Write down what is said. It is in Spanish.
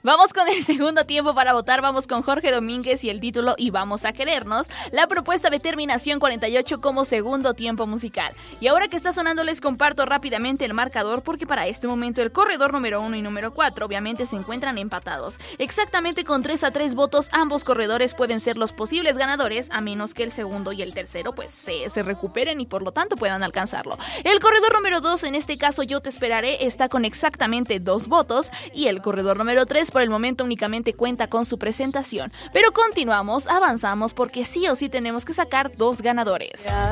Vamos con el segundo tiempo para votar. Vamos con Jorge Domínguez y el título Y vamos a querernos. La propuesta de Terminación 48 como segundo tiempo musical. Y ahora que está sonando les comparto rápidamente el marcador porque para este momento el corredor número 1 y número 4 obviamente se encuentran empatados. Exactamente con 3-3 votos ambos corredores pueden ser los posibles ganadores a menos que el segundo y el tercero pues se recuperen y por lo tanto puedan alcanzarlo. El corredor número 2, en este caso Yo te esperaré, está con exactamente 2 votos y el corredor número 3 por el momento únicamente cuenta con su presentación. Pero continuamos, avanzamos porque sí o sí tenemos que sacar 2 ganadores.